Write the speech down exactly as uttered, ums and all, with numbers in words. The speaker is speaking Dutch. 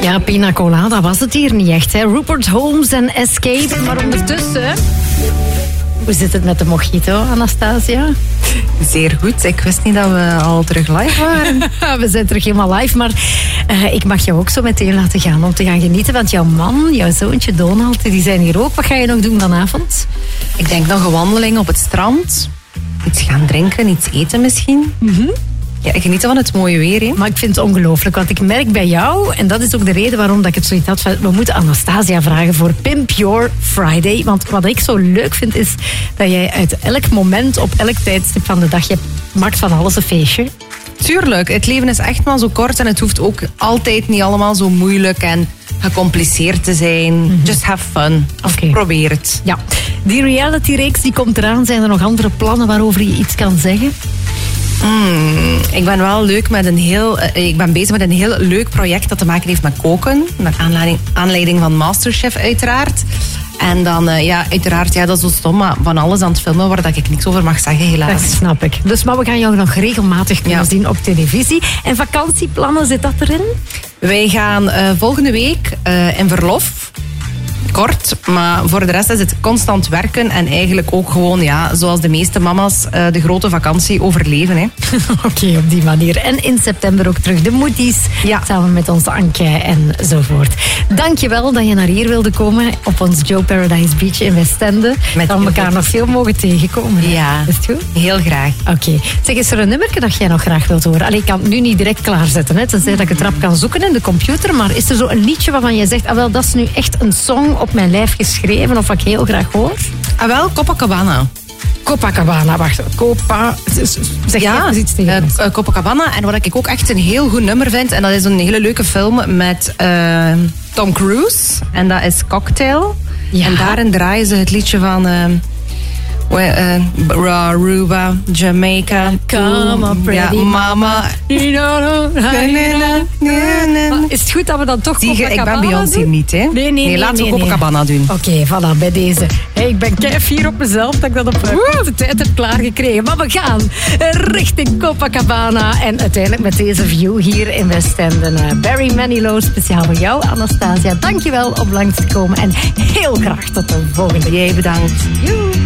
Ja, Pina Colada was het hier niet echt. Hè? Rupert Holmes en Escape. Maar ondertussen... Hoe zit het met de mojito, Anastasia? Zeer goed. Ik wist niet dat we al terug live waren. We zijn terug helemaal live, maar uh, ik mag jou ook zo meteen laten gaan om te gaan genieten. Want jouw man, jouw zoontje Donald, die zijn hier ook. Wat ga je nog doen vanavond? Ik denk nog een wandeling op het strand. Iets gaan drinken, iets eten misschien. Mm-hmm. Ja, genieten van het mooie weer. Hè? Maar ik vind het ongelooflijk, want ik merk bij jou, en dat is ook de reden waarom dat ik het zoiets had, van, we moeten Anastasia vragen voor Pimp Your Friday. Want wat ik zo leuk vind, is dat jij uit elk moment, op elk tijdstip van de dag, je maakt van alles een feestje. Tuurlijk, het leven is echt maar zo kort en het hoeft ook altijd niet allemaal zo moeilijk en gecompliceerd te zijn. Mm-hmm. Just have fun. Of okay. Probeer het. Ja, die reality-reeks die komt eraan. Zijn er nog andere plannen waarover je iets kan zeggen? Mm, ik ben wel leuk met een heel, uh, ik ben bezig met een heel leuk project dat te maken heeft met koken. Met aanleiding, aanleiding van Masterchef uiteraard. En dan, uh, ja, uiteraard, ja, dat is zo stom, maar van alles aan het filmen waar dat ik niks over mag zeggen, helaas. Dat snap ik. Dus, maar we gaan jou nog regelmatig kunnen ja. zien op televisie. En vakantieplannen, zit dat erin? Wij gaan uh, volgende week uh, in verlof. Kort, maar voor de rest is het constant werken en eigenlijk ook gewoon, ja, zoals de meeste mama's, uh, de grote vakantie overleven. Hè. Oké, okay, op die manier. En in september ook terug de Moeties, ja. samen met onze Anke enzovoort. Dankjewel dat je naar hier wilde komen op ons Joe Paradise Beach in Westende. Met dat we elkaar goed. nog veel mogen tegenkomen. Ja, is het goed? Heel graag. Oké. Okay. Zeg, is er een nummerke dat jij nog graag wilt horen? Allee, ik kan het nu niet direct klaarzetten, hè, tenzij dat ik het rap kan zoeken in de computer, maar is er zo een liedje waarvan jij zegt, ah wel, dat is nu echt een song op mijn lijf geschreven of wat ik heel graag hoor? Ah wel, Copacabana. Copacabana, wacht. Copa... Zeg ja, eens iets tegen uh, Copacabana. En wat ik ook echt een heel goed nummer vind, en dat is een hele leuke film met uh, Tom Cruise. En dat is Cocktail. Ja. En daarin draaien ze het liedje van... Uh, Uh, Aruba, Jamaica. Come on, pretty ja, mama. Is het goed dat we dan toch Die, Copacabana Ik ben Beyoncé doen? niet, hè? Nee, nee, nee. nee laten nee, we Copacabana nee. doen. Oké, okay, voilà, bij deze. Hey, ik ben kei fier op mezelf dat ik dat op de tijd heb klaargekregen. Maar we gaan richting Copacabana. En uiteindelijk met deze view hier in Westende. Uh, Barry Manilow, speciaal voor jou, Anastasia. Dankjewel om langs te komen. En heel graag tot de volgende. Jij bedankt. Joe.